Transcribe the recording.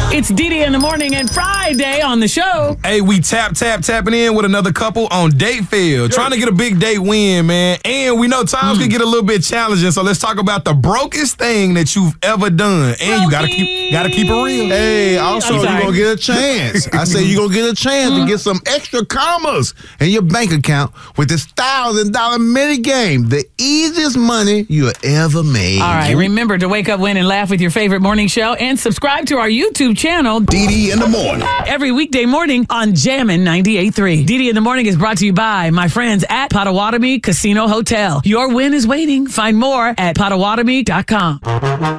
It's Didi in the morning and Friday on the show. Hey, we tapping in with another couple on Date Field. Trying to get a big date win, man. And we know times can get a little bit challenging, so let's talk about the brokest thing that you've ever done. And you gotta keep it real. Hey, also, you're going to get a chance. I say you're going to get a chance to get some extra commas in your bank account with this $1,000 mini game. The easiest money you ever made. All right, remember to wake up, win, and laugh with your favorite morning show and subscribe to our YouTube channel, Didi in the morning. every weekday morning on Jammin' 98.3. Didi in the morning is brought to you by my friends at Potawatomi Casino Hotel. Your win is waiting. Find more at Potawatomi.com.